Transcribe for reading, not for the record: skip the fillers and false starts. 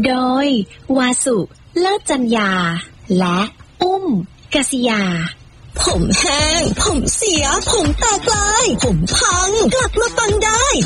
โดยวาสุเลิศจัญญาและอุ้มกษิยาผมแห้งผมเสียผมแตกลายผมพังกลับมาฟังได้